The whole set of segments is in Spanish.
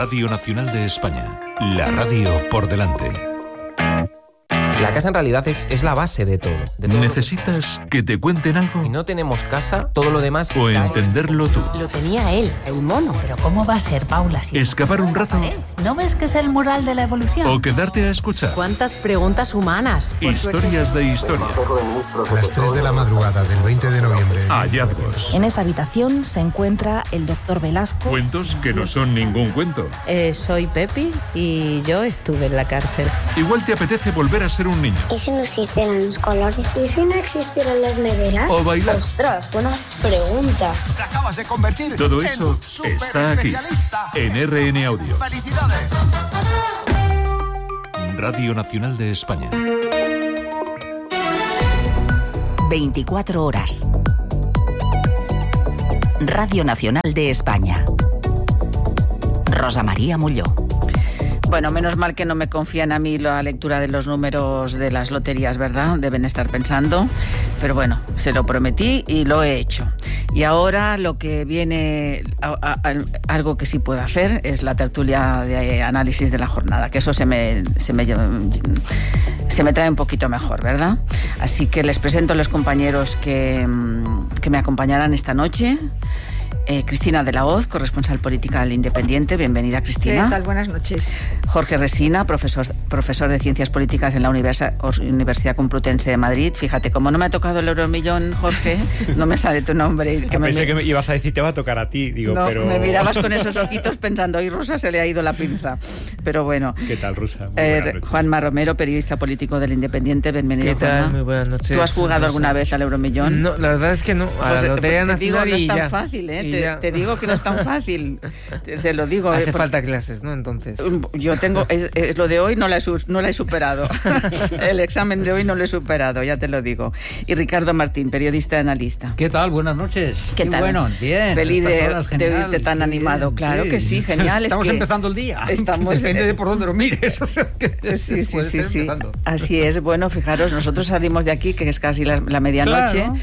Radio Nacional de España, la radio por delante. La casa en realidad es la base de todo. ¿Necesitas que te cuenten algo? Si no tenemos casa, todo lo demás... ¿O entenderlo tú? Lo tenía él, el mono. Pero ¿cómo va a ser, Paula? Si ¿Escapar un rato? ¿No ves que es el mural de la evolución? ¿O quedarte a escuchar? ¿Cuántas preguntas humanas? Historias de historia. A las 3 de la madrugada del 20 de noviembre. Hallazgos. En esa habitación se encuentra el doctor Velasco. Cuentos que no son ningún cuento. Soy Pepi y yo estuve en la cárcel. Igual te apetece volver a ser un niño. ¿Y si no existieran los colores? ¿Y si no existieran las neveras? O bailar. ¡Ostras, buena pregunta! Te acabas de convertir Todo eso está aquí, en RN Audio. ¡Felicidades! Radio Nacional de España. 24 horas. Radio Nacional de España. Rosa María Molló. Bueno, menos mal que no me confían a mí la lectura de los números de las loterías, ¿verdad? Deben estar pensando. Pero bueno, se lo prometí y lo he hecho. Y ahora lo que viene, algo que sí puedo hacer, es la tertulia de análisis de la jornada, que eso se me trae un poquito mejor, ¿verdad? Así que les presento a los compañeros que me acompañarán esta noche. Cristina de la Hoz, corresponsal política del Independiente. Bienvenida, Cristina. ¿Qué tal? Buenas noches. Jorge Resina, profesor de Ciencias Políticas en la Universidad Complutense de Madrid. Fíjate, como no me ha tocado el Euromillón, Jorge, no me sale tu nombre. Pensé que me ibas a decir, te va a tocar a ti, digo, no, pero... me mirabas con esos ojitos pensando, hoy Rosa se le ha ido la pinza. Pero bueno. ¿Qué tal, Rosa? Juanma Romero, periodista político del Independiente. Bienvenido, ¿Qué tal? Juanma. Muy buenas noches. ¿Tú has jugado Rosa alguna vez al Euromillón? No, la verdad es que no. A Pues, la Lotería te digo, Nacional no es tan ya. fácil, ¿eh? Te digo que no es tan fácil. Te lo digo. Hace falta clases, ¿no? Entonces. Yo tengo... lo de hoy no la he superado. El examen de hoy no lo he superado, ya te lo digo. Y Ricardo Martín, periodista y analista. ¿Qué tal? Buenas noches. ¿Qué tal? Bueno, bien. Feliz de oírte tan bien, animado. Claro que sí, genial. Estamos empezando el día. Depende de por dónde lo mires. O sea, que sí. Así es. Bueno, fijaros, nosotros salimos de aquí, que es casi la medianoche, claro.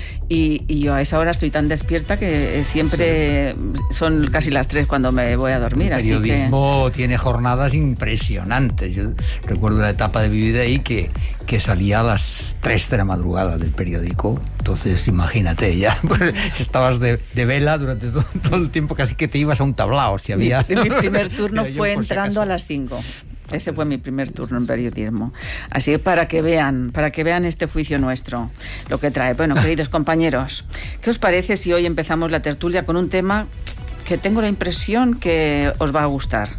y yo a esa hora estoy tan despierta que siempre son casi las 3 cuando me voy a dormir. El periodismo tiene jornadas impresionantes. Yo recuerdo la etapa de mi vida ahí que salía a las 3 de la madrugada del periódico. Entonces, imagínate, ya estabas de vela durante todo el tiempo, casi que te ibas a un tablao. Si había... Mi primer turno fue entrando si a las 5. Ese fue mi primer turno en periodismo. Así que para que vean este juicio nuestro, lo que trae. Bueno, queridos compañeros, ¿qué os parece si hoy empezamos la tertulia con un tema que tengo la impresión que os va a gustar?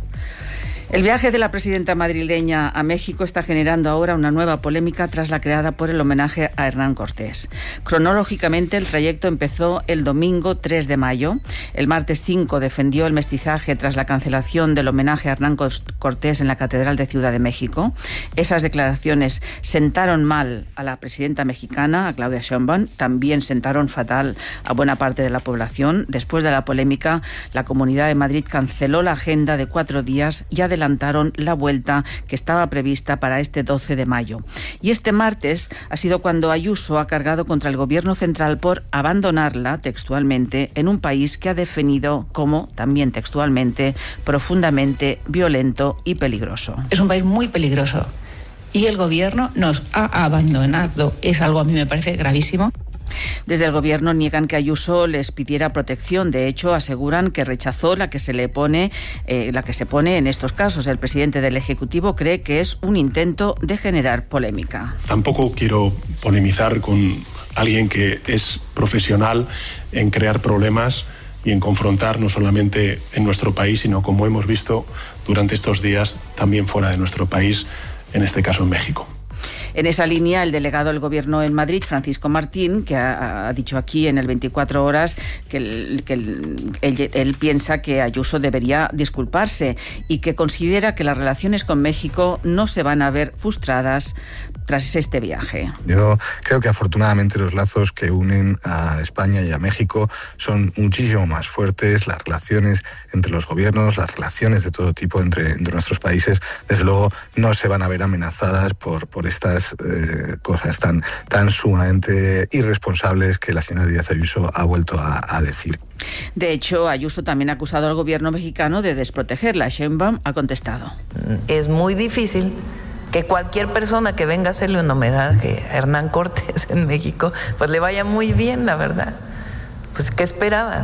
El viaje de la presidenta madrileña a México está generando ahora una nueva polémica tras la creada por el homenaje a Hernán Cortés. Cronológicamente, el trayecto empezó el domingo 3 de mayo. El martes 5 defendió el mestizaje tras la cancelación del homenaje a Hernán Cortés en la Catedral de Ciudad de México. Esas declaraciones sentaron mal a la presidenta mexicana, a Claudia Sheinbaum. También sentaron fatal a buena parte de la población. Después de la polémica, la Comunidad de Madrid canceló la agenda de 4 días y adelantaron la vuelta que estaba prevista para este 12 de mayo. Y este martes ha sido cuando Ayuso ha cargado contra el gobierno central por abandonarla, textualmente, en un país que ha definido como, también textualmente, profundamente violento y peligroso. Es un país muy peligroso y el gobierno nos ha abandonado. Es algo, a mí me parece gravísimo. Desde el gobierno niegan que Ayuso les pidiera protección. De hecho, aseguran que rechazó la que se pone en estos casos. El presidente del Ejecutivo cree que es un intento de generar polémica. Tampoco quiero polemizar con alguien que es profesional en crear problemas y en confrontar no solamente en nuestro país, sino, como hemos visto durante estos días, también fuera de nuestro país, en este caso en México. En esa línea, el delegado del Gobierno en Madrid, Francisco Martín, que ha dicho aquí en el 24 horas que él piensa que Ayuso debería disculparse y que considera que las relaciones con México no se van a ver frustradas tras este viaje. Yo creo que afortunadamente los lazos que unen a España y a México son muchísimo más fuertes. Las relaciones entre los gobiernos, las relaciones de todo tipo entre nuestros países, desde luego no se van a ver amenazadas por estas estas cosas tan sumamente irresponsables que la señora Díaz Ayuso ha vuelto a decir. De hecho, Ayuso también ha acusado al gobierno mexicano de desprotegerla. Sheinbaum ha contestado. Es muy difícil que cualquier persona que venga a hacerle un homenaje a Hernán Cortés en México, pues le vaya muy bien, la verdad. Pues, ¿qué esperaban?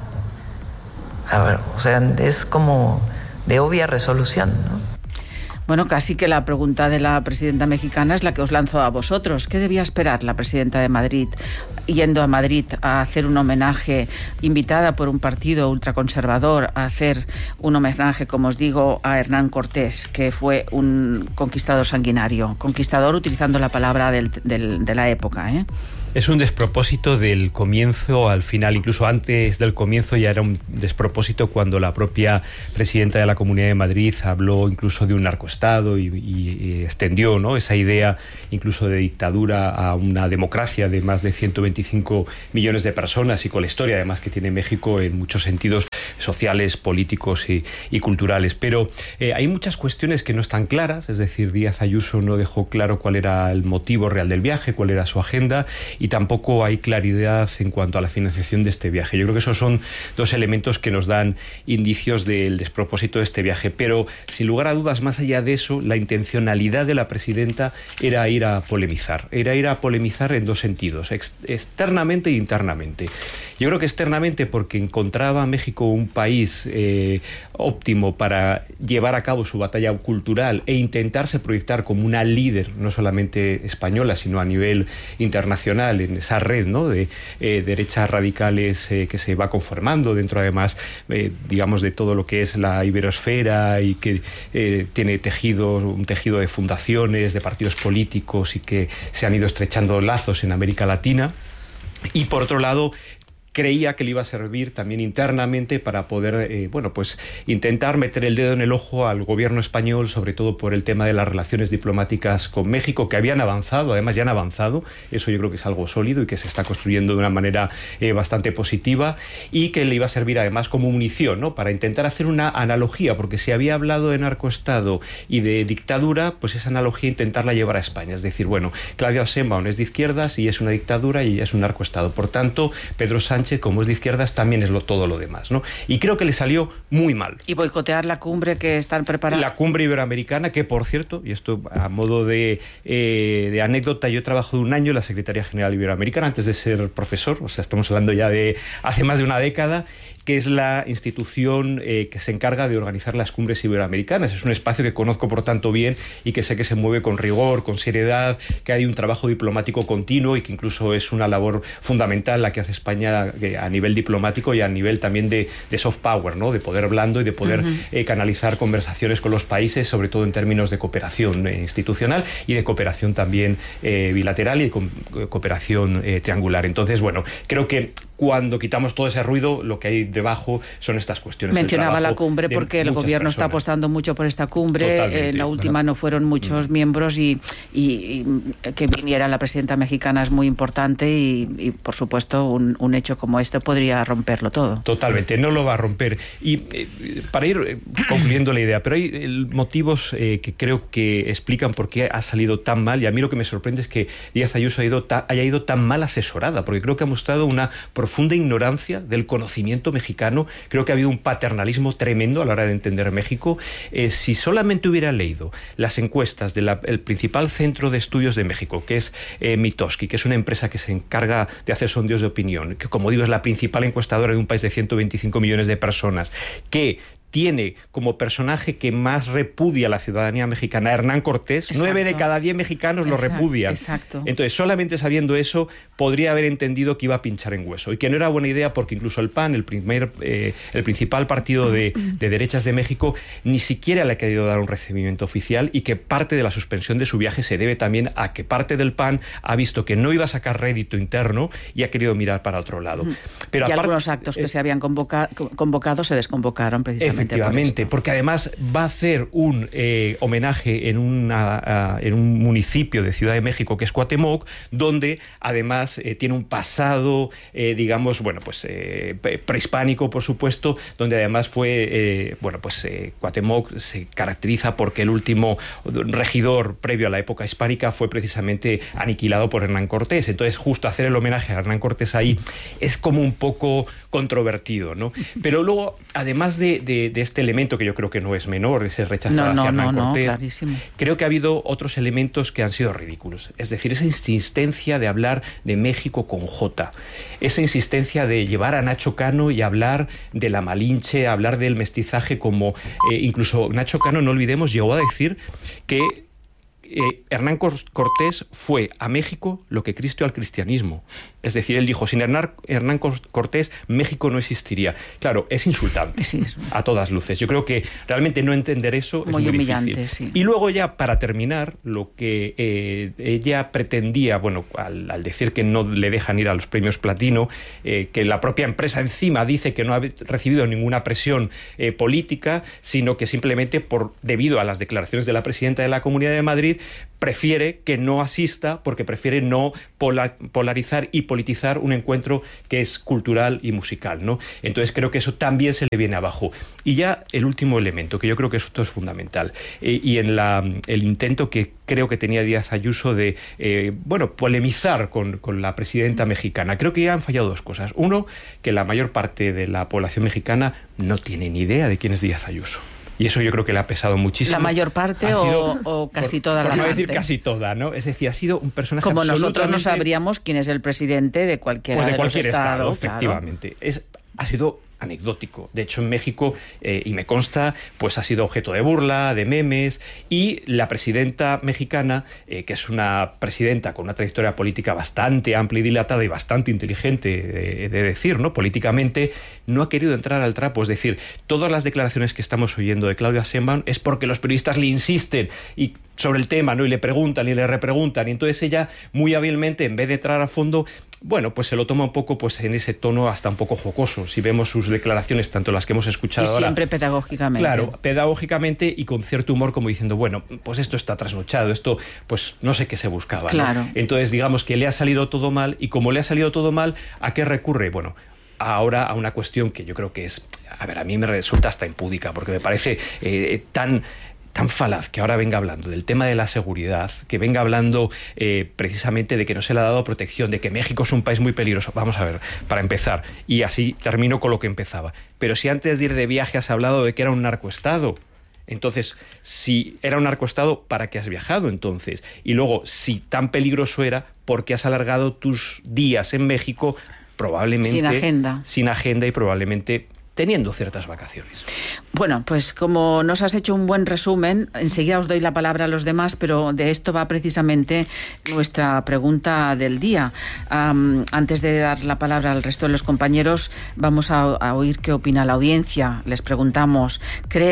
A ver, o sea, es como de obvia resolución, ¿no? Bueno, casi que la pregunta de la presidenta mexicana es la que os lanzo a vosotros. ¿Qué debía esperar la presidenta de Madrid yendo a Madrid a hacer un homenaje, invitada por un partido ultraconservador a hacer un homenaje, como os digo, a Hernán Cortés, que fue un conquistador sanguinario? Conquistador utilizando la palabra de la época, ¿eh? Es un despropósito del comienzo al final, incluso antes del comienzo ya era un despropósito cuando la propia presidenta de la Comunidad de Madrid habló incluso de un narcoestado y extendió, ¿no?, esa idea incluso de dictadura a una democracia de más de 125 millones de personas, y con la historia además que tiene México en muchos sentidos sociales, políticos y culturales. Pero hay muchas cuestiones que no están claras, es decir, Díaz Ayuso no dejó claro cuál era el motivo real del viaje, cuál era su agenda, y tampoco hay claridad en cuanto a la financiación de este viaje. Yo creo que esos son dos elementos que nos dan indicios del despropósito de este viaje, pero sin lugar a dudas, más allá de eso, la intencionalidad de la presidenta era ir a polemizar en dos sentidos, externamente e internamente. Yo creo que externamente porque encontraba a México un país óptimo para llevar a cabo su batalla cultural e intentarse proyectar como una líder, no solamente española, sino a nivel internacional, en esa red, ¿no?, de derechas radicales que se va conformando dentro, además, digamos, de todo lo que es la iberosfera, y que tiene un tejido de fundaciones, de partidos políticos, y que se han ido estrechando lazos en América Latina. Y por otro lado, creía que le iba a servir también internamente para poder, pues intentar meter el dedo en el ojo al gobierno español, sobre todo por el tema de las relaciones diplomáticas con México, que habían avanzado, además ya han avanzado, eso yo creo que es algo sólido y que se está construyendo de una manera bastante positiva, y que le iba a servir además como munición, ¿no?, para intentar hacer una analogía, porque si había hablado de narcoestado y de dictadura, pues esa analogía intentarla llevar a España, es decir, bueno, Claudia Sheinbaum es de izquierdas y es una dictadura y es un narcoestado, por tanto, Pedro Sánchez, como es de izquierdas, también es todo lo demás, ¿no? Y creo que le salió muy mal. Y boicotear la cumbre que están preparando. La cumbre iberoamericana, que por cierto, y esto a modo de anécdota, yo he trabajado un año en la Secretaría General Iberoamericana antes de ser profesor, o sea, estamos hablando ya de hace más de una década, que es la institución que se encarga de organizar las cumbres iberoamericanas. Es un espacio que conozco, por tanto, bien, y que sé que se mueve con rigor, con seriedad, que hay un trabajo diplomático continuo y que incluso es una labor fundamental la que hace España a nivel diplomático y a nivel también de soft power, ¿no?, de poder blando y de poder canalizar conversaciones con los países, sobre todo en términos de cooperación institucional y de cooperación también bilateral y de cooperación triangular. Entonces, bueno, creo que cuando quitamos todo ese ruido, lo que hay debajo son estas cuestiones. Mencionaba la cumbre porque el gobierno está apostando mucho por esta cumbre. En la última no fueron muchos miembros y que viniera la presidenta mexicana es muy importante y por supuesto, un hecho como este podría romperlo todo. Totalmente, no lo va a romper. Y para ir concluyendo la idea, pero hay motivos que creo que explican por qué ha salido tan mal, y a mí lo que me sorprende es que Díaz Ayuso haya ido tan mal asesorada, porque creo que ha mostrado una profunda ignorancia del conocimiento mexicano. Creo que ha habido un paternalismo tremendo a la hora de entender México. Si solamente hubiera leído las encuestas del principal centro de estudios de México, que es Mitofsky, que es una empresa que se encarga de hacer sondeos de opinión, que, como digo, es la principal encuestadora de un país de 125 millones de personas, que tiene como personaje que más repudia a la ciudadanía mexicana a Hernán Cortés. Exacto. 9 de cada 10 mexicanos lo repudian. Exacto. Entonces, solamente sabiendo eso, podría haber entendido que iba a pinchar en hueso, y que no era buena idea, porque incluso el PAN, el principal partido de derechas de México, ni siquiera le ha querido dar un recibimiento oficial, y que parte de la suspensión de su viaje se debe también a que parte del PAN ha visto que no iba a sacar rédito interno y ha querido mirar para otro lado. Pero y algunos actos que se habían convocado se desconvocaron precisamente. Efectivamente, porque además va a hacer un homenaje en un municipio de Ciudad de México que es Cuauhtémoc, donde además tiene un pasado, digamos, bueno, pues prehispánico, por supuesto, donde además fue, Cuauhtémoc se caracteriza porque el último regidor previo a la época hispánica fue precisamente aniquilado por Hernán Cortés. Entonces, justo hacer el homenaje a Hernán Cortés ahí es como un poco controvertido, ¿no? Pero luego, además de este elemento que yo creo que no es menor, ese rechazo hacia Hernán Cortés, clarísimo. Creo que ha habido otros elementos que han sido ridículos. Es decir, esa insistencia de hablar de México con J, esa insistencia de llevar a Nacho Cano y hablar de la Malinche, hablar del mestizaje como... incluso Nacho Cano, no olvidemos, llegó a decir que Hernán Cortés fue a México lo que Cristo al cristianismo. Es decir, él dijo, sin Hernán Cortés, México no existiría. Claro, es insultante, sí, a todas luces. Yo creo que realmente no entender eso es muy humillante, difícil. Sí. Y luego ya, para terminar, lo que ella pretendía, bueno, al decir que no le dejan ir a los premios Platino, que la propia empresa encima dice que no ha recibido ninguna presión política, sino que simplemente debido a las declaraciones de la presidenta de la Comunidad de Madrid, prefiere que no asista porque prefiere no polarizar y politizar un encuentro que es cultural y musical, ¿no? Entonces creo que eso también se le viene abajo. Y ya el último elemento, que yo creo que esto es fundamental, y en el intento que creo que tenía Díaz Ayuso de polemizar con la presidenta mexicana. Creo que ya han fallado dos cosas. Uno, que la mayor parte de la población mexicana no tiene ni idea de quién es Díaz Ayuso. Y eso yo creo que le ha pesado muchísimo. ¿La mayor parte o casi toda la parte? Por no parte? decir casi toda, ¿no? Es decir, ha sido un personaje como absolutamente... nosotros no sabríamos quién es el presidente de cualquiera de cualquier los estados, claro. Efectivamente. Ha sido anecdótico. De hecho, en México, y me consta, pues ha sido objeto de burla, de memes, y la presidenta mexicana, que es una presidenta con una trayectoria política bastante amplia y dilatada y bastante inteligente, de decir, ¿no? Políticamente, no ha querido entrar al trapo. Es decir, todas las declaraciones que estamos oyendo de Claudia Sheinbaum es porque los periodistas le insisten sobre el tema, ¿no? Y le preguntan y le repreguntan, y entonces ella, muy hábilmente, en vez de entrar a fondo, bueno, pues se lo toma un poco pues en ese tono hasta un poco jocoso. Si vemos sus declaraciones, tanto las que hemos escuchado ahora... Y siempre pedagógicamente. Claro, pedagógicamente y con cierto humor, como diciendo, bueno, pues esto está trasnochado, esto, pues no sé qué se buscaba, claro, ¿no? Entonces, digamos que le ha salido todo mal, y como le ha salido todo mal, ¿a qué recurre? Bueno, ahora a una cuestión que yo creo que es... A ver, a mí me resulta hasta impúdica, porque me parece tan falaz que ahora venga hablando del tema de la seguridad, que venga hablando precisamente de que no se le ha dado protección, de que México es un país muy peligroso. Vamos a ver, para empezar, y así termino con lo que empezaba. Pero si antes de ir de viaje has hablado de que era un narcoestado, entonces, si era un narcoestado, ¿para qué has viajado entonces? Y luego, si tan peligroso era, ¿por qué has alargado tus días en México? Probablemente sin agenda y probablemente teniendo ciertas vacaciones. Bueno, pues como nos has hecho un buen resumen, enseguida os doy la palabra a los demás, pero de esto va precisamente nuestra pregunta del día. Antes de dar la palabra al resto de los compañeros, vamos a oír qué opina la audiencia. Les preguntamos,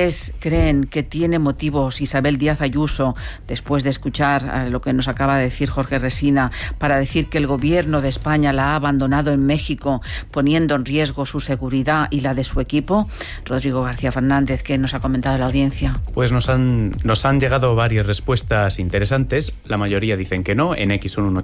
¿creen que tiene motivos Isabel Díaz Ayuso, después de escuchar lo que nos acaba de decir Jorge Resina, para decir que el gobierno de España la ha abandonado en México, poniendo en riesgo su seguridad y la de su equipo? Rodrigo García Fernández, ¿qué nos ha comentado la audiencia? Pues nos han llegado varias respuestas interesantes. La mayoría dicen que no, en X son un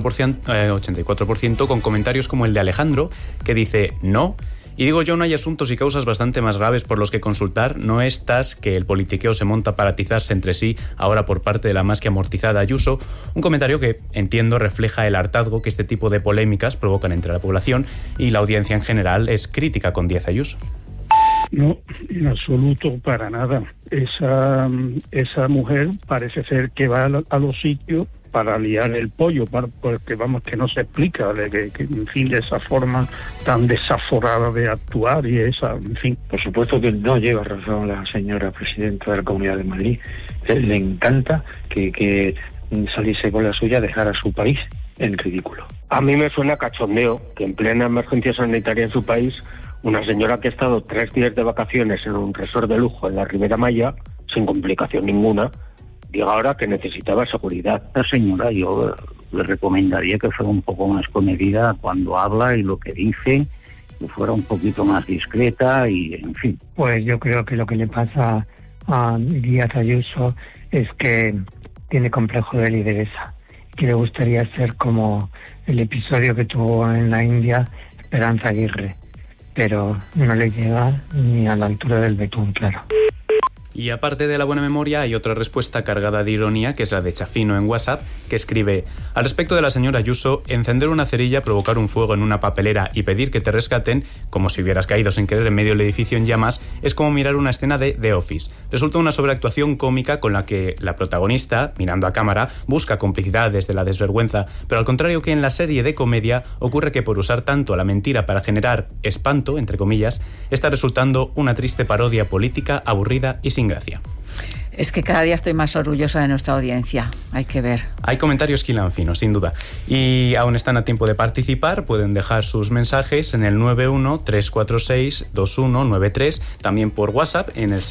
84%, con comentarios como el de Alejandro, que dice no. Y digo yo, no hay asuntos y causas bastante más graves por los que consultar, no estas que el politiqueo se monta para atizarse entre sí, ahora por parte de la más que amortizada Ayuso. Un comentario que, entiendo, refleja el hartazgo que este tipo de polémicas provocan entre la población, y la audiencia en general es crítica con Díaz Ayuso. No, en absoluto, para nada. Esa mujer parece ser que va a los sitios para liar el pollo, porque vamos, que no se explica que en fin, de esa forma tan desaforada de actuar, y esa, en fin. Por supuesto que no lleva razón la señora presidenta de la Comunidad de Madrid. Le encanta que saliese con la suya, dejar a su país en ridículo. A mí me suena cachondeo que en plena emergencia sanitaria en su país, una señora que ha estado 3 días de vacaciones en un resort de lujo en la Ribera Maya, sin complicación ninguna, diga ahora que necesitaba seguridad. La señora, yo le recomendaría que fuera un poco más comedida cuando habla y lo que dice, que fuera un poquito más discreta y, en fin. Pues yo creo que lo que le pasa a Díaz Ayuso es que tiene complejo de lideresa, que le gustaría ser como el episodio que tuvo en la India Esperanza Aguirre, pero no le llega ni a la altura del betún, claro. Y aparte de la buena memoria, hay otra respuesta cargada de ironía, que es la de Chafino en WhatsApp, que escribe: al respecto de la señora Ayuso, encender una cerilla, provocar un fuego en una papelera y pedir que te rescaten, como si hubieras caído sin querer en medio del edificio en llamas, es como mirar una escena de The Office. Resulta una sobreactuación cómica con la que la protagonista, mirando a cámara, busca complicidad desde la desvergüenza, pero al contrario que en la serie de comedia, ocurre que por usar tanto a la mentira para generar espanto, entre comillas, está resultando una triste parodia política aburrida y sin gracia. Es que cada día estoy más orgullosa de nuestra audiencia, hay que ver. Hay comentarios que hilan fino, sin duda. Y aún están a tiempo de participar, pueden dejar sus mensajes en el 91-346-2193, también por WhatsApp en el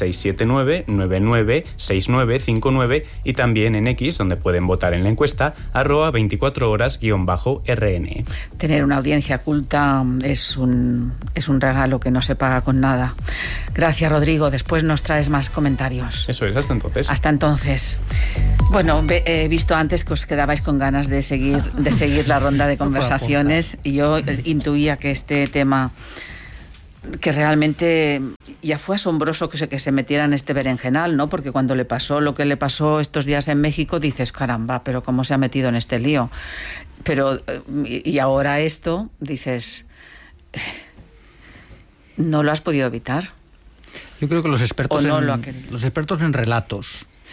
679-996959 y también en X, donde pueden votar en la encuesta, @24horas_RN. Tener una audiencia culta es un regalo que no se paga con nada. Gracias, Rodrigo. Después nos traes más comentarios. Eso es, hasta entonces. Hasta entonces. Bueno, he visto antes que os quedabais con ganas de seguir la ronda de conversaciones y yo intuía que este tema, que realmente ya fue asombroso que se metiera en este berenjenal, ¿no? Porque cuando le pasó lo que le pasó estos días en México, dices, caramba, pero cómo se ha metido en este lío. Pero, y ahora esto, dices, ¿no lo has podido evitar? Yo creo que los expertos en relatos,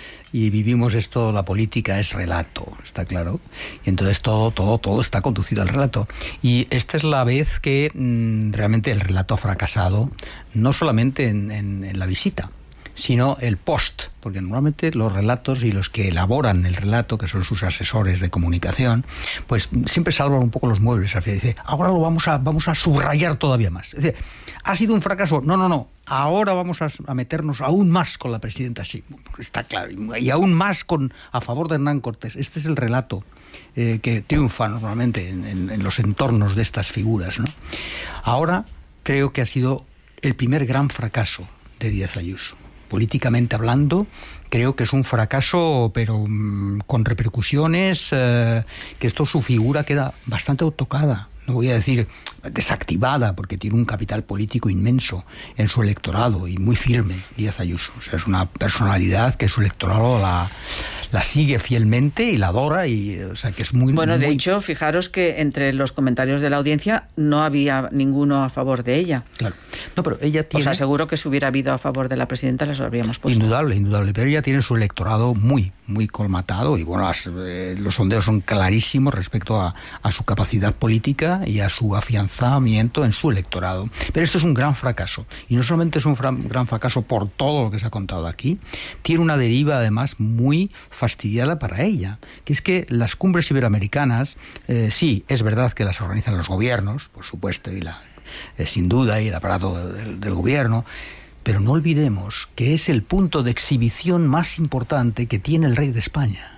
y vivimos esto, la política es relato, está claro, y entonces todo está conducido al relato. Y esta es la vez que realmente el relato ha fracasado, no solamente en la visita, sino el post, porque normalmente los relatos y los que elaboran el relato, que son sus asesores de comunicación, pues siempre salvan un poco los muebles. Al final dice, ahora lo vamos a subrayar todavía más. Es decir, ¿ha sido un fracaso? No. Ahora vamos a meternos aún más con la presidenta, sí, está claro, y aún más a favor de Hernán Cortés. Este es el relato que triunfa normalmente en los entornos de estas figuras, ¿no? Ahora creo que ha sido el primer gran fracaso de Díaz Ayuso. Políticamente hablando, creo que es un fracaso, pero con repercusiones, que su figura queda bastante tocada. No voy a decir desactivada, porque tiene un capital político inmenso en su electorado y muy firme, Díaz Ayuso. O sea, es una personalidad que su electorado la sigue fielmente y la adora, y o sea que es muy... Bueno, de hecho, fijaros que entre los comentarios de la audiencia no había ninguno a favor de ella. Claro. No, pero ella tiene... Os aseguro que si hubiera habido a favor de la presidenta las habríamos puesto. Indudable, pero ella tiene su electorado muy colmatado, y bueno, los sondeos son clarísimos respecto a su capacidad política y a su afianzamiento en su electorado. Pero esto es un gran fracaso, y no solamente es un gran fracaso por todo lo que se ha contado aquí, tiene una deriva además muy fastidiada para ella, que es que las cumbres iberoamericanas, sí, es verdad que las organizan los gobiernos, por supuesto, y sin duda, y el aparato del gobierno, pero no olvidemos que es el punto de exhibición más importante que tiene el rey de España.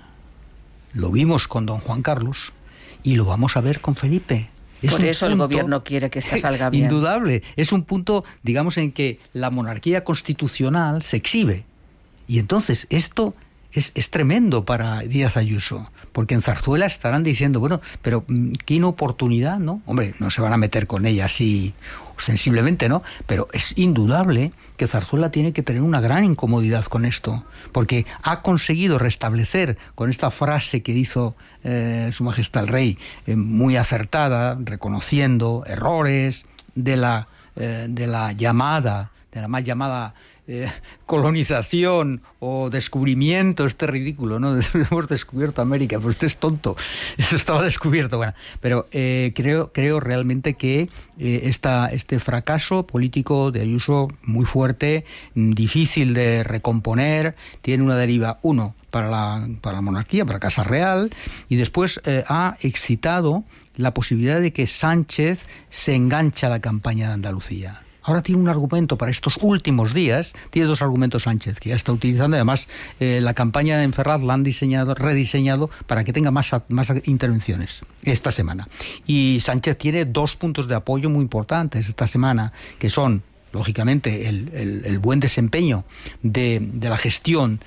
Lo vimos con don Juan Carlos y lo vamos a ver con Felipe. Por eso el gobierno quiere que esta salga bien. Indudable. Es un punto, digamos, en que la monarquía constitucional se exhibe. Y entonces esto es tremendo para Díaz Ayuso, porque en Zarzuela estarán diciendo, bueno, pero qué inoportunidad, ¿no? Hombre, no se van a meter con ella así ostensiblemente, ¿no? Pero es indudable que Zarzuela tiene que tener una gran incomodidad con esto, porque ha conseguido restablecer con esta frase que hizo Su Majestad el Rey, muy acertada, reconociendo errores de la mal llamada colonización o descubrimiento. Este ridículo, ¿no? Hemos descubierto América, pues usted es tonto, eso estaba descubierto. Bueno, pero creo realmente que este fracaso político de Ayuso muy fuerte, difícil de recomponer, tiene una deriva, para la monarquía, para la Casa Real, y después ha excitado la posibilidad de que Sánchez se enganche a la campaña de Andalucía. Ahora tiene un argumento para estos últimos días, tiene dos argumentos Sánchez, que ya está utilizando, además la campaña en Ferraz la han rediseñado para que tenga más intervenciones esta semana. Y Sánchez tiene dos puntos de apoyo muy importantes esta semana, que son, lógicamente, el buen desempeño de la gestión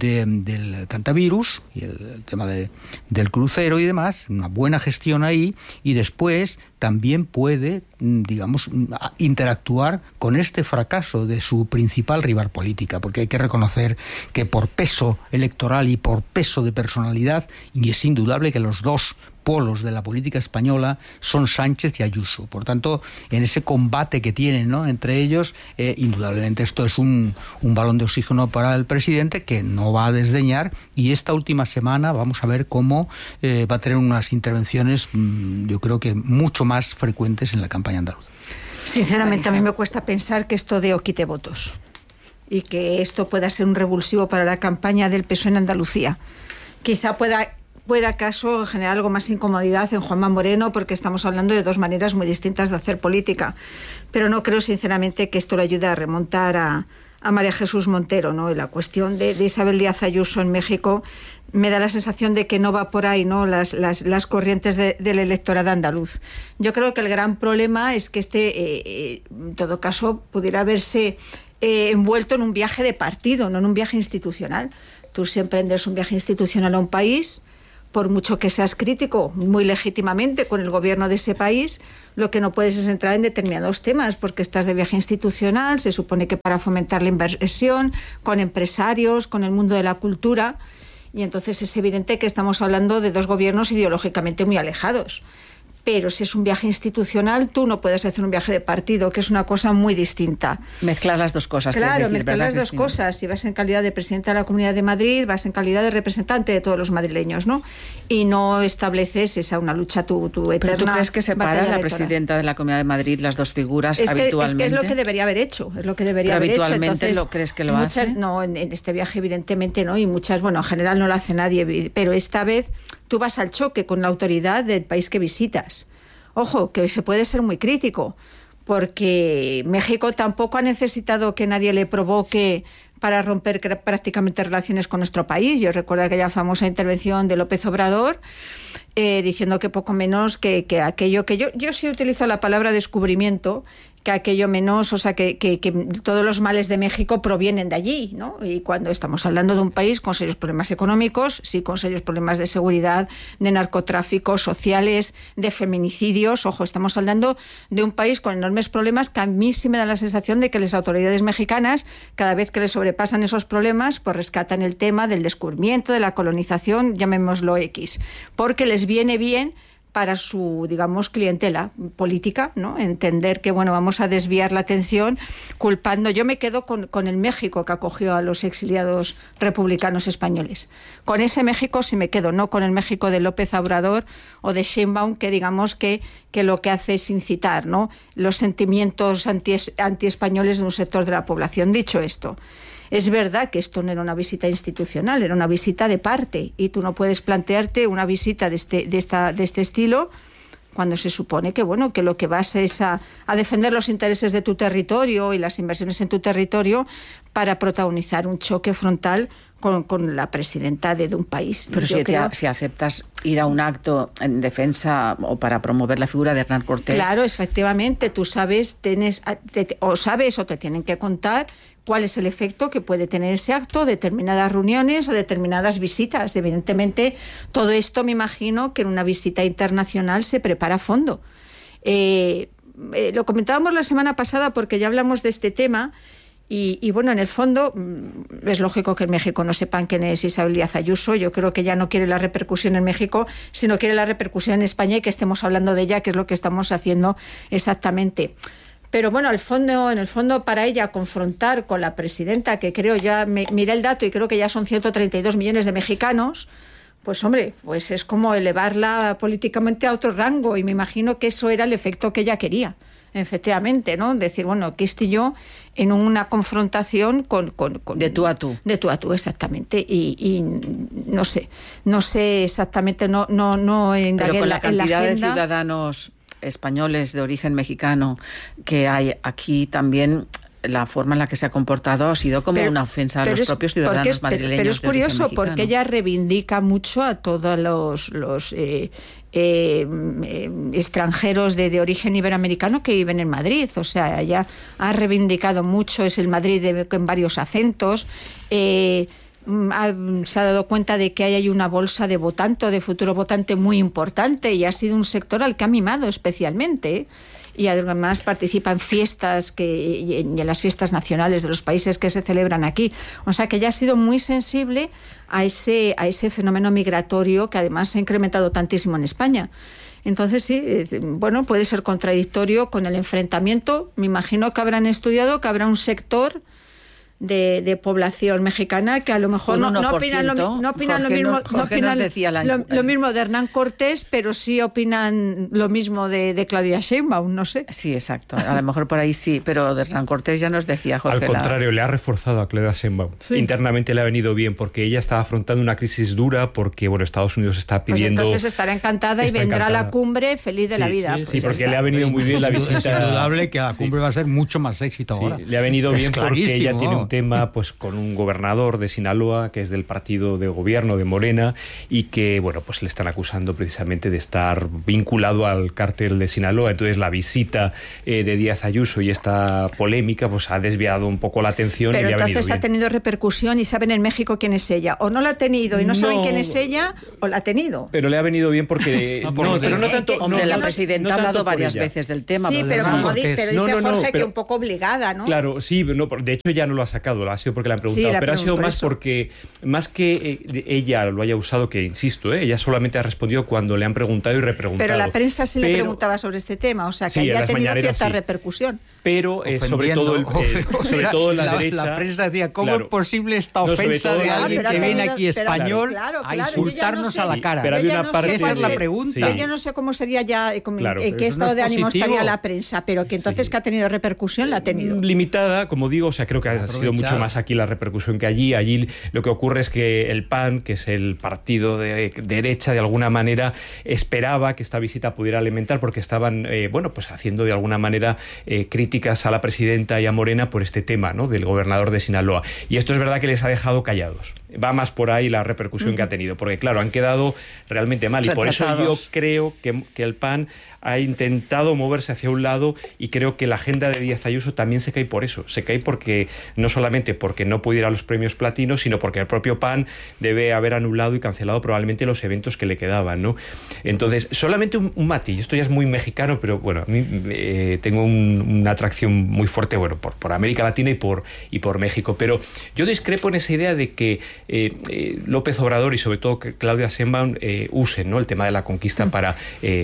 del Cantavirus y el tema del crucero y demás, una buena gestión ahí, y después también puede, digamos, interactuar con este fracaso de su principal rival política, porque hay que reconocer que por peso electoral y por peso de personalidad, y es indudable que los dos polos de la política española son Sánchez y Ayuso. Por tanto, en ese combate que tienen, ¿no?, entre ellos, indudablemente esto es un balón de oxígeno para el presidente, que no va a desdeñar, y esta última semana vamos a ver cómo va a tener unas intervenciones, yo creo que mucho más frecuentes en la campaña andaluza. Sinceramente, a mí me cuesta pensar que esto dé o quite votos y que esto pueda ser un revulsivo para la campaña del PSOE en Andalucía. Quizá pueda acaso generar algo más incomodidad en Juanma Moreno, porque estamos hablando de dos maneras muy distintas de hacer política, pero no creo sinceramente que esto le ayude a remontar a María Jesús Montero, ¿no? Y la cuestión de Isabel Díaz Ayuso en México me da la sensación de que no va por ahí, ¿no?, las corrientes del electorado andaluz. Yo creo que el gran problema es que en todo caso, pudiera verse envuelto en un viaje de partido, no en un viaje institucional. Tú si emprendes un viaje institucional a un país, por mucho que seas crítico, muy legítimamente, con el gobierno de ese país, lo que no puedes es entrar en determinados temas, porque estás de viaje institucional, se supone que para fomentar la inversión, con empresarios, con el mundo de la cultura, y entonces es evidente que estamos hablando de dos gobiernos ideológicamente muy alejados. Pero si es un viaje institucional, tú no puedes hacer un viaje de partido, que es una cosa muy distinta. Mezclar las dos cosas. Claro, decir, mezclar las dos cosas. Si vas en calidad de presidenta de la Comunidad de Madrid, vas en calidad de representante de todos los madrileños, ¿no? Y no estableces una lucha tu eterna. ¿Pero tú crees que separa la presidenta de la Comunidad de Madrid las dos figuras habitualmente? Es que es lo que debería haber hecho. Es lo que debería haber hecho. ¿Habitualmente lo crees que lo hace? No, en este viaje evidentemente no. Y muchas, bueno, en general no lo hace nadie. Pero esta vez tú vas al choque con la autoridad del país que visitas. Ojo, que se puede ser muy crítico, porque México tampoco ha necesitado que nadie le provoque para romper prácticamente relaciones con nuestro país. Yo recuerdo aquella famosa intervención de López Obrador diciendo que poco menos que aquello que yo sí utilizo la palabra descubrimiento, que aquello menos, o sea, que todos los males de México provienen de allí, ¿no? Y cuando estamos hablando de un país con serios problemas económicos, sí, con serios problemas de seguridad, de narcotráfico, sociales, de feminicidios, ojo, estamos hablando de un país con enormes problemas que a mí sí me da la sensación de que las autoridades mexicanas, cada vez que les sobrepasan esos problemas, pues rescatan el tema del descubrimiento, de la colonización, llamémoslo X, porque les viene bien para su, digamos, clientela política, ¿no? Entender que, bueno, vamos a desviar la atención culpando. Yo me quedo con el México que acogió a los exiliados republicanos españoles. Con ese México sí me quedo, no con el México de López Obrador o de Sheinbaum, que digamos que lo que hace es incitar, ¿no?, los sentimientos antiespañoles de un sector de la población. Dicho esto, es verdad que esto no era una visita institucional, era una visita de parte, y tú no puedes plantearte una visita de este estilo cuando se supone que, bueno, que lo que vas es a defender los intereses de tu territorio y las inversiones en tu territorio para protagonizar un choque frontal con la presidenta de un país. Pero si aceptas ir a un acto en defensa o para promover la figura de Hernán Cortés... Claro, efectivamente, tú sabes, o te tienen que contar cuál es el efecto que puede tener ese acto, determinadas reuniones o determinadas visitas. Evidentemente, todo esto me imagino que en una visita internacional se prepara a fondo. Lo comentábamos la semana pasada porque ya hablamos de este tema y bueno, en el fondo es lógico que en México no sepan quién es Isabel Díaz Ayuso. Yo creo que ya no quiere la repercusión en México, sino quiere la repercusión en España y que estemos hablando de ella, que es lo que estamos haciendo exactamente. Pero bueno, en el fondo para ella confrontar con la presidenta, que creo ya, miré el dato y creo que ya son 132 millones de mexicanos, pues hombre, pues es como elevarla políticamente a otro rango, y me imagino que eso era el efecto que ella quería, efectivamente, ¿no? Decir, bueno, aquí estoy yo en una confrontación con de tú a tú. De tú a tú, exactamente, y no sé exactamente, no indagué pero con en la cantidad agenda de ciudadanos españoles de origen mexicano que hay aquí también, la forma en la que se ha comportado ha sido como una ofensa a los propios ciudadanos madrileños. Pero es curioso porque ella reivindica mucho a todos los extranjeros de origen iberoamericano que viven en Madrid. O sea, ella ha reivindicado mucho, es el Madrid en varios acentos. Se ha dado cuenta de que hay una bolsa de votante, de futuro votante muy importante, y ha sido un sector al que ha mimado especialmente. Y además participa en fiestas y en las fiestas nacionales de los países que se celebran aquí. O sea que ya ha sido muy sensible a ese fenómeno migratorio que además se ha incrementado tantísimo en España. Entonces sí, bueno, puede ser contradictorio con el enfrentamiento. Me imagino que habrán estudiado que habrá un sector de población mexicana que a lo mejor no opinan lo mismo de Hernán Cortés, pero sí opinan lo mismo de Claudia Sheinbaum, no sé. Sí, exacto. A lo mejor por ahí sí, pero de Hernán Cortés ya nos decía Jorge. Al contrario, le ha reforzado a Claudia Sheinbaum. Sí. Internamente le ha venido bien porque ella está afrontando una crisis dura porque, bueno, Estados Unidos está pidiendo... Pues entonces estará encantada y vendrá a la cumbre feliz de la vida. Sí, pues porque le ha venido muy bien la visita. Es indudable que la cumbre va a ser mucho más éxito ahora. Le ha venido bien porque ella tiene un tema pues con un gobernador de Sinaloa que es del partido de gobierno de Morena y que, bueno, pues le están acusando precisamente de estar vinculado al cártel de Sinaloa. Entonces la visita de Díaz Ayuso y esta polémica pues ha desviado un poco la atención. Pero y entonces ha tenido repercusión y saben en México quién es ella. O no la ha tenido y no saben quién es ella, o la ha tenido. Pero le ha venido bien porque... pero no tanto... Hombre, la presidenta ha hablado varias veces del tema. Sí, pero como dice Jorge que un poco obligada, ¿no? Claro, sí, de hecho ya no lo ha sacado, ha sido porque le han preguntado, pero ha sido más porque, más que ella lo haya usado, que insisto, ella solamente ha respondido cuando le han preguntado y repreguntado. Pero la prensa sí le preguntaba sobre este tema, o sea que ya ha tenido cierta repercusión. Pero sobre todo la derecha... La prensa decía, ¿cómo es posible esta ofensa de alguien que viene aquí español a insultarnos a la cara? Pero había una parte... Esa es la pregunta. Yo no sé cómo sería ya, en qué estado de ánimo estaría la prensa, pero que entonces que ha tenido repercusión, la ha tenido. Limitada, como digo, o sea, creo que ha sido mucho más aquí la repercusión que allí. Allí lo que ocurre es que el PAN, que es el partido de derecha, de alguna manera esperaba que esta visita pudiera alimentar porque estaban, pues haciendo de alguna manera críticas a la presidenta y a Morena por este tema, ¿no?, del gobernador de Sinaloa. Y esto es verdad que les ha dejado callados. Va más por ahí la repercusión que ha tenido, porque claro, han quedado realmente mal. Y por eso yo creo que el PAN ha intentado moverse hacia un lado y creo que la agenda de Díaz Ayuso también se cae por eso. Se cae porque no solamente porque no puede ir a los premios Platino, sino porque el propio PAN debe haber anulado y cancelado probablemente los eventos que le quedaban, ¿no? Entonces, solamente un matiz. Esto ya es muy mexicano, pero bueno, a mí tengo una atracción muy fuerte, bueno, por América Latina y por México. Pero yo discrepo en esa idea de que López Obrador y sobre todo que Claudia Sheinbaum usen, ¿no?, el tema de la conquista para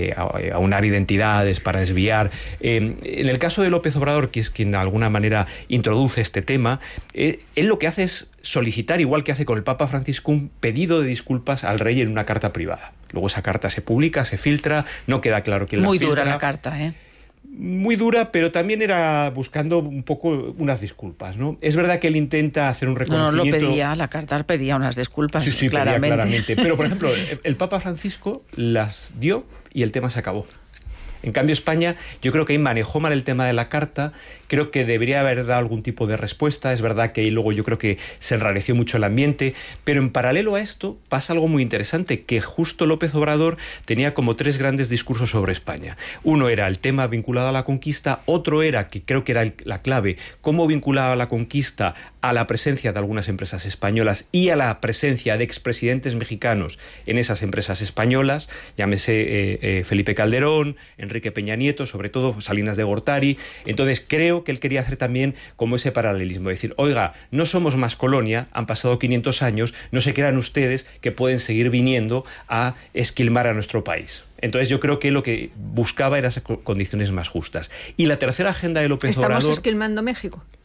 aunar identidades, para desviar. En el caso de López Obrador, que es quien de alguna manera introduce este tema, él lo que hace es solicitar, igual que hace con el Papa Francisco, un pedido de disculpas al rey en una carta privada. Luego esa carta se publica, se filtra, no queda claro quién la filtra. Muy dura la carta, ¿eh? Muy dura, pero también era buscando un poco unas disculpas, ¿no? Es verdad que él intenta hacer un reconocimiento... la carta pedía unas disculpas, sí, claramente. Pedía claramente. Pero, por ejemplo, el Papa Francisco las dio y el tema se acabó. En cambio, España, yo creo que ahí manejó mal el tema de la carta, creo que debería haber dado algún tipo de respuesta, es verdad que ahí luego yo creo que se enrareció mucho el ambiente, pero en paralelo a esto pasa algo muy interesante, que justo López Obrador tenía como 3 grandes discursos sobre España. Uno era el tema vinculado a la conquista, otro era, que creo que era la clave, cómo vinculaba la conquista a la presencia de algunas empresas españolas y a la presencia de expresidentes mexicanos en esas empresas españolas, llámese Felipe Calderón, Enrique Peña Nieto, sobre todo Salinas de Gortari. Entonces creo que él quería hacer también como ese paralelismo, decir, oiga, no somos más colonia, han pasado 500 años, no se crean ustedes que pueden seguir viniendo a esquilmar a nuestro país. Entonces yo creo que lo que buscaba eran esas condiciones más justas. Y la tercera agenda de López Obrador... ¿Estamos esquilmando México?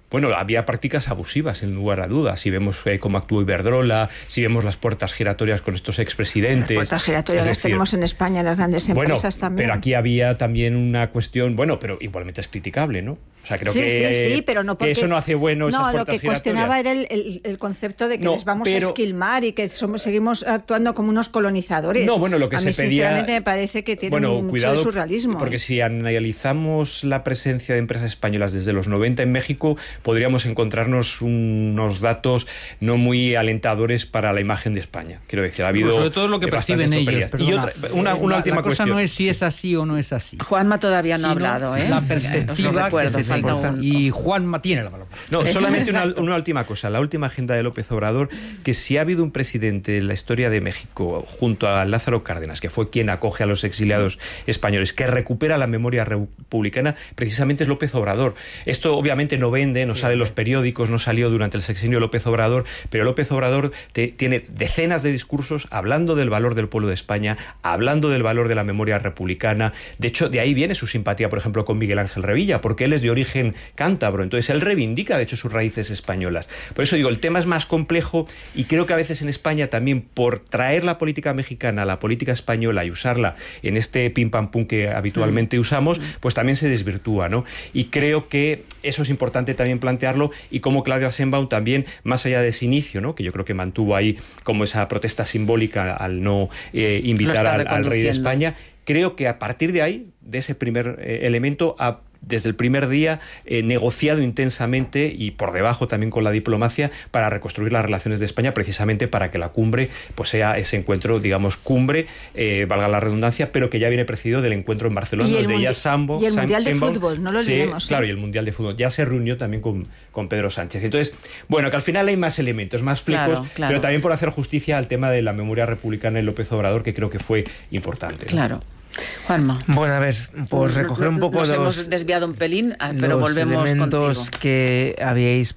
Bueno, había prácticas abusivas, sin lugar a dudas. Si vemos cómo actuó Iberdrola, si vemos las puertas giratorias con estos expresidentes. Las puertas giratorias las tenemos en España, en las grandes empresas también. Pero aquí había también una cuestión, pero igualmente es criticable, ¿no? O sea, creo sí, pero no porque... que eso no hace bueno esas puertas giratorias. No, lo que cuestionaba era el concepto de que les vamos a esquilmar y que seguimos actuando como unos colonizadores. No, bueno, lo que a mí, sinceramente, me parece que tiene mucho de surrealismo. Porque si analizamos la presencia de empresas españolas desde los 90 en México, podríamos encontrarnos unos datos no muy alentadores para la imagen de España. Quiero decir, ha habido sobre todo lo que perciben ellos. Y una última cuestión. La cosa no es si es así o no es así. Juanma todavía no ha hablado, ¿eh? La perspectiva que se falta y Juanma tiene la palabra. No, solamente una última cosa. La última agenda de López Obrador, que si ha habido un presidente en la historia de México, junto a Lázaro Cárdenas, que fue quien acoge a los exiliados españoles, que recupera la memoria republicana, precisamente es López Obrador. Esto obviamente no vende, no sale en los periódicos, no salió durante el sexenio de López Obrador, pero López Obrador tiene decenas de discursos hablando del valor del pueblo de España, hablando del valor de la memoria republicana. De hecho, de ahí viene su simpatía, por ejemplo, con Miguel Ángel Revilla, porque él es de origen cántabro, entonces él reivindica, de hecho, sus raíces españolas. Por eso digo, el tema es más complejo y creo que a veces en España también, por traer la política mexicana a la política española y usarla en este pim pam pum que habitualmente usamos, pues también se desvirtúa, ¿no? Y creo que eso es importante también plantearlo, y como Claudia Sheinbaum también, más allá de ese inicio, ¿no?, que yo creo que mantuvo ahí como esa protesta simbólica al no invitar al rey de España, creo que a partir de ahí, de ese primer elemento, desde el primer día negociado intensamente y por debajo también con la diplomacia para reconstruir las relaciones de España, precisamente para que la cumbre pues sea ese encuentro, digamos, cumbre, valga la redundancia, pero que ya viene precedido del encuentro en Barcelona, donde ya y el Mundial de Fútbol, no lo olvidemos. Claro, y el Mundial de Fútbol. Ya se reunió también con Pedro Sánchez. Entonces, bueno, que al final hay más elementos, más flecos, claro. Pero también por hacer justicia al tema de la memoria republicana en López Obrador, que creo que fue importante, ¿no? Claro. Juanma. Bueno, a ver, pues recoger un poco hemos desviado un pelín, pero volvemos elementos contigo. Que habíais